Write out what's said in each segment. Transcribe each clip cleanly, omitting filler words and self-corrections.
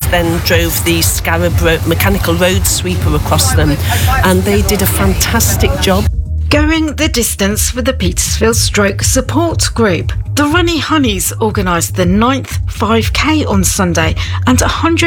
then drove the Scarab mechanical road sweeper across them, and they did a fantastic job. Going the distance with the Petersfield Stroke Support Group. The Runny Honeys organised the 9th 5K on Sunday, and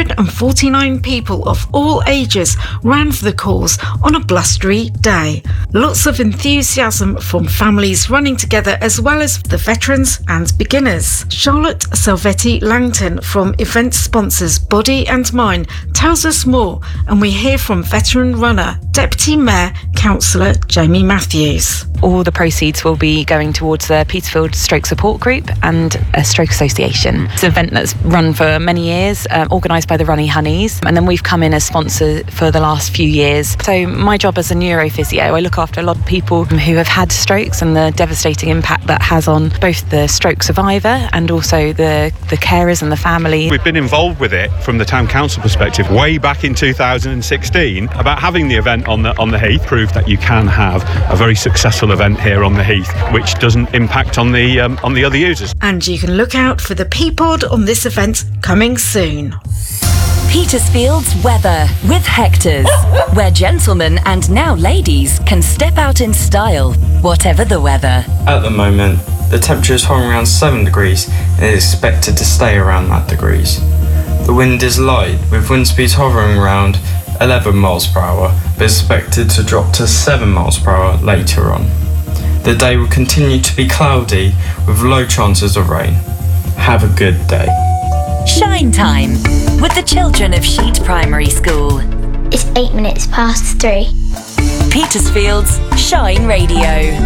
149 people of all ages ran for the cause on a blustery day. Lots of enthusiasm from families running together, as well as the veterans and beginners. Charlotte Salvetti Langton from event sponsors Body and Mind tells us more, and we hear from veteran runner, Deputy Mayor Councillor Jamie Matthews. All the proceeds will be going towards the Petersfield Stroke Support Group and a Stroke Association. It's an event that's run for many years, organised by the Runny Honeys, and then we've come in as sponsor for the last few years. So my job as a neurophysio, I look after a lot of people who have had strokes and the devastating impact that has on both the stroke survivor and also the carers and the family. We've been involved with it from the town council perspective way back in 2016 about having the event on the Heath. Proved that you can have a very successful event here on the Heath, which doesn't impact on the other users. And you can look out for the P-Pod on this event coming soon. Petersfield's weather with Hector's, where gentlemen and now ladies can step out in style, whatever the weather. At the moment, the temperature is hovering around 7 degrees and is expected to stay around that degrees. The wind is light, with wind speeds hovering around 11 miles per hour, but is expected to drop to 7 miles per hour later on. The day will continue to be cloudy with low chances of rain. Have a good day. Shine time with the children of Sheet Primary School. It's 8 minutes past 3. Petersfield's Shine Radio.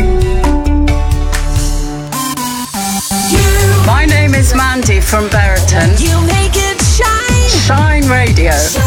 My name is Mandy from Berriton. You make it shine. Shine Radio.